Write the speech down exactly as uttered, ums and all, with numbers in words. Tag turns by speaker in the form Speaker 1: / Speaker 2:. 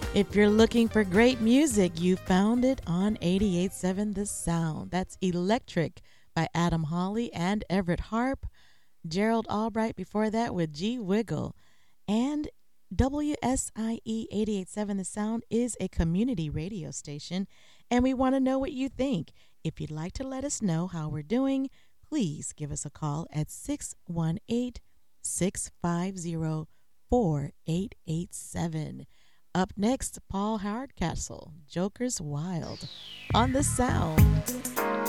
Speaker 1: If you're looking for great music, you found it on eighty-eight point seven The Sound. That's Electric by Adam Hawley and Everett Harp. Gerald Albright before that with G Wiggle. And W S I E eighty-eight point seven The Sound is a community radio station, and we want to know what you think. If you'd like to let us know how we're doing, please give us a call at six one eight, six five zero, four eight eight seven. Up next, Paul Hardcastle, Joker's Wild on The Sound.